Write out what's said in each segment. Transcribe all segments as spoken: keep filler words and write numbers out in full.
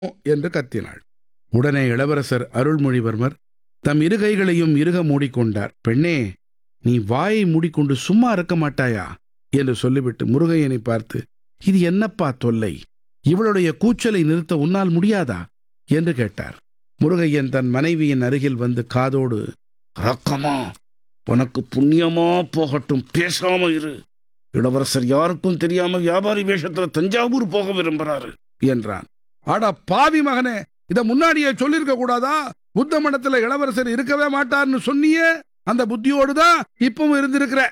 என்று கத்தினாள். உடனே இளவரசர் அருள்மொழிவர்மர் தம் இரு கைகளையும் இறுக மூடிக்கொண்டார். பெண்ணே, நீ வாயை மூடிக்கொண்டு சும்மா இருக்க மாட்டாயா என்று சொல்லிவிட்டு முருகையனை பார்த்து, இது என்னப்பா தொல்லை? இவளுடைய கூச்சலை நிறுத்த உன்னால் முடியாதா என்று கேட்டார். முருகையன் தன் மனைவியின் அருகில் வந்து காதோடு, ரக்கமா, உனக்கு புண்ணியமா போகட்டும், பேசாம இரு. இளவரசர் யாருக்கும் தெரியாம வியாபாரி வேஷத்துல தஞ்சாவூர் போக விரும்புறாரு என்றான். ஆடா பாவி மகனே, இத முன்னாடியே சொல்லிருக்க கூடாதா? புத்த மடத்துல இளவரசர் இருக்கவே மாட்டார்னு சொன்னியே, அந்த புத்தியோடுதான் இப்பவும் இருந்திருக்கிற.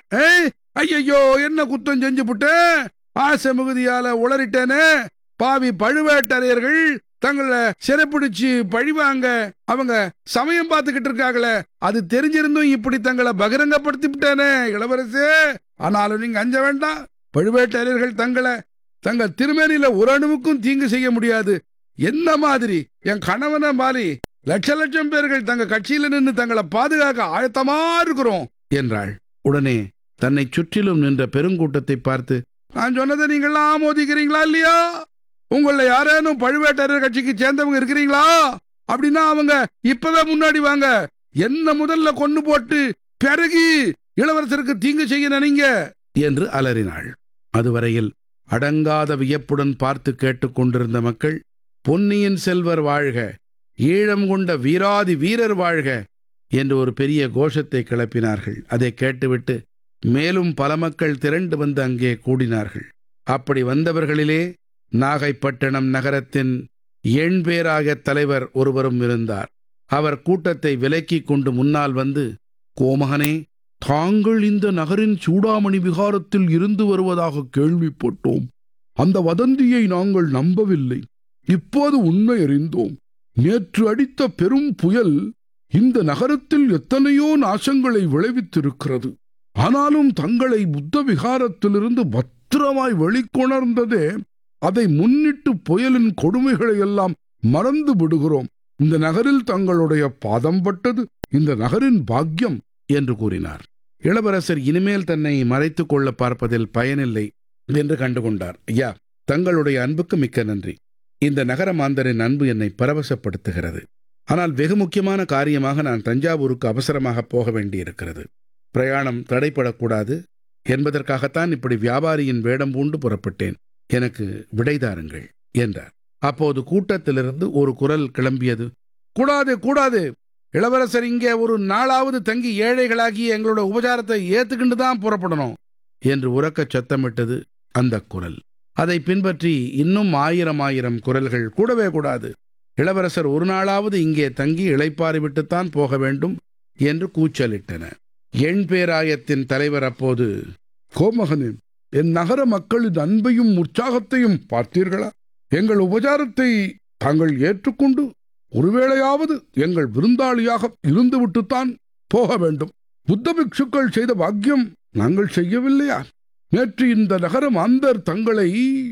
ஐயோ, என்ன குத்தம் செஞ்சு புட்டேன், ஆசை மிகுதியால உளறிட்டேனே. பாவி பழுவேட்டரையர்கள் தங்களை சிறைப்பிடிச்சு பழிவாங்க அவங்க சமயம் பார்த்துக்கிட்டு இருக்காங்களே, அது தெரிஞ்சிருந்தும் இப்படி தங்களை பகிரங்கப்படுத்தி விட்டேனே இளவரசே. ஆனாலும் நீங்க அஞ்ச வேண்டாம். பழுவேட்டரையர்கள் தங்களை தங்கள் திருமேனியில ஒரு அணுவுக்கும் தீங்கு செய்ய முடியாது. என்ன மாதிரி என் கணவன மாதிரி லட்ச லட்சம் பேர்கள் தங்க கட்சியில நின்று தங்களை பாதுகாக்க ஆயத்தமா இருக்கிறோம் என்றாள். உடனே தன்னை சுற்றிலும் நின்ற பெருங்கூட்டத்தை பார்த்து, நான் சொன்னதை நீங்களாம் ஆமோதிக்கிறீங்களா இல்லையா? உங்கள யாரேனும் பழுவேட்டரையர் கட்சிக்கு சேர்ந்தவங்க இருக்கிறீங்களா? அப்படின்னா அவங்க இப்பவே முன்னாடி வாங்க. என்ன முதல்ல கொண்டு போட்டு பிறகு இளவரசருக்கு தீங்கு செய்ய நினைங்க என்று அலறினாள். அதுவரையில் அடங்காத வியப்புடன் பார்த்து கேட்டுக்கொண்டிருந்த மக்கள், பொன்னியின் செல்வர் வாழ்க, ஈழம் கொண்ட வீராதி வீரர் வாழ்க என்று ஒரு பெரிய கோஷத்தை கிளப்பினார்கள். அதை கேட்டுவிட்டு மேலும் பல மக்கள் திரண்டு வந்து அங்கே கூடினார்கள். அப்படி வந்தவர்களிலே நாகைப்பட்டினம் நகரத்தின் எண்பேராய தலைவர் ஒருவரும் இருந்தார். அவர் கூட்டத்தை விலக்கிக் கொண்டு முன்னால் வந்து, கோமகனே, தாங்கள் இந்த நகரின் சூடாமணி விகாரத்தில் இருந்து வருவதாக கேள்விப்பட்டோம். அந்த வதந்தியை நாங்கள் நம்பவில்லை. இப்போது உண்மை அறிந்தோம். நேற்று அடித்த பெரும் புயல் இந்த நகரத்தில் எத்தனையோ நாசங்களை விளைவித்திருக்கிறது. ஆனாலும் தங்களை புத்த விகாரத்திலிருந்து பத்திரமாய் வெளிக்கொணர்ந்ததே, அதை முன்னிட்டு புயலின் கொடுமைகளை எல்லாம் மறந்து விடுகிறோம். இந்த நகரில் தங்களுடைய பாதம் பட்டது இந்த நகரின் பாக்கியம் என்று கூறினார். இளவரசர் இனிமேல் தன்னை மறைத்துக் கொள்ள பார்ப்பதில் பயனில்லை என்று கண்டுகொண்டார். ஐயா, தங்களுடைய அன்புக்கு மிக்க நன்றி. இந்த நகர மாந்தரின் அன்பு என்னை பரவசப்படுத்துகிறது. ஆனால் வெகு முக்கியமான காரியமாக நான் தஞ்சாவூருக்கு அவசரமாக போக வேண்டியிருக்கிறது. பிரயாணம் தடைப்படக்கூடாது என்பதற்காகத்தான் இப்படி வியாபாரியின் வேடம் பூண்டு புறப்பட்டேன். எனக்கு விடைதாருங்கள் என்றார். அப்போது கூட்டத்திலிருந்து ஒரு குரல் கிளம்பியது. கூடாது கூடாது, இளவரசர் இங்கே ஒரு நாளாவது தங்கி ஏழைகளாகி எங்களோட உபசாரத்தை ஏத்துக்கிண்டு தான் புறப்படணும் என்று உரக்கச் சத்தமிட்டது அந்த குரல். அதை பின்பற்றி இன்னும் ஆயிரம் ஆயிரம் குரல்கள் கூடவே கூடாது, இளவரசர் ஒரு நாளாவது இங்கே தங்கி இளைப்பாரி விட்டுத்தான் போக வேண்டும் என்று கூச்சலிட்டன. எண்பேராயத்தின் தலைவர் அப்போது, கோமகனே, என் நகர மக்களின் அன்பையும் உற்சாகத்தையும் பார்த்தீர்களா? எங்கள் உபசாரத்தை தாங்கள் ஏற்றுக்கொண்டு ஒருவேளையாவது எங்கள் விருந்தாளியாக இருந்துவிட்டுத்தான் போக வேண்டும். புத்த பிக்ஷுக்கள் செய்த பாக்கியம் நாங்கள் செய்யவில்லையா? நேற்று இந்த நகரம் அந்தர் தங்களை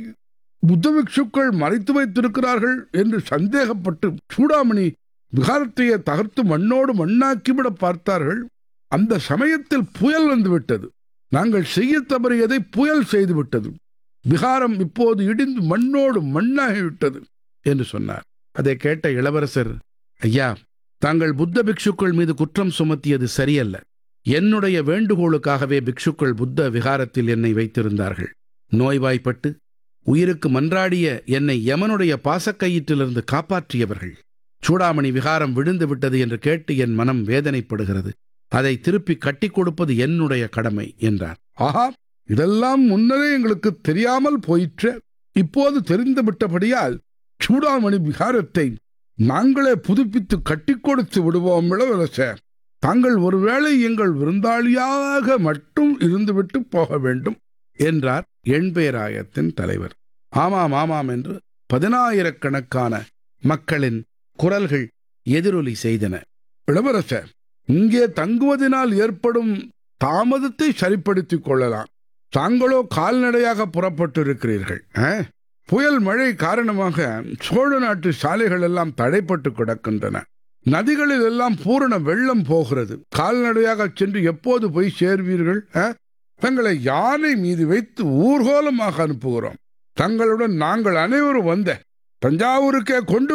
புத்த பிக்ஷுக்கள் மறைத்து வைத்திருக்கிறார்கள் என்று சந்தேகப்பட்டு சூடாமணி விகாரத்தையே தகர்த்து மண்ணோடு மண்ணாக்கிவிட பார்த்தார்கள். அந்த சமயத்தில் புயல் வந்துவிட்டது. நாங்கள் செய்ய தவறியதை புயல் செய்துவிட்டது. விகாரம் இப்போது இடிந்து மண்ணோடு மண்ணாகிவிட்டது என்று சொன்னார். அதை கேட்ட இளவரசர், ஐயா, தாங்கள் புத்த பிக்ஷுக்கள் மீது குற்றம் சுமத்தியது சரியல்ல. என்னுடைய வேண்டுகோளுக்காகவே பிக்ஷுக்கள் புத்த விகாரத்தில் என்னை வைத்திருந்தார்கள். நோய்வாய்ப்பட்டு உயிருக்கு மன்றாடிய என்னை யமனுடைய பாசக்கயிற்றிலிருந்து காப்பாற்றியவர்கள். சூடாமணி விகாரம் விழுந்து விட்டது என்று கேட்டு என் மனம் வேதனைப்படுகிறது. அதை திருப்பி கட்டி கொடுப்பது என்னுடைய கடமை என்றார். ஆஹா, இதெல்லாம் முன்னரே எங்களுக்கு தெரியாமல் போயிற்று. இப்போது தெரிந்து விட்டபடியால் சூடாமணி விகாரத்தை நாங்களே புதுப்பித்து கட்டி கொடுத்து விடுவோம் இளவரசர். தாங்கள் ஒருவேளை எங்கள் விருந்தாளியாக மட்டும் இருந்துவிட்டு போக வேண்டும் என்றார் எண்பேராயத்தின் தலைவர். ஆமாம் ஆமாம் என்று பதினாயிரக்கணக்கான மக்களின் குரல்கள் எதிரொலி செய்தன. இளவரசர், இங்கே தங்குவதனால் ஏற்படும் தாமதத்தை சரிப்படுத்திக் கொள்ளலாம். தாங்களோ கால்நடையாக புறப்பட்டிருக்கிறீர்கள். புயல் மழை காரணமாக சோழ நாட்டு சாலைகள் எல்லாம் தடைப்பட்டு கிடக்கின்றன. நதிகளில் எல்லாம் பூரண வெள்ளம் போகிறது. கால்நடையாக சென்று எப்போது போய் சேர்வீர்கள்? தங்களை யானை மீது வைத்து ஊர்கோலமாக அனுப்புகிறோம். தங்களுடன் நாங்கள் அனைவரும் வந்த தஞ்சாவூருக்கே கொண்டு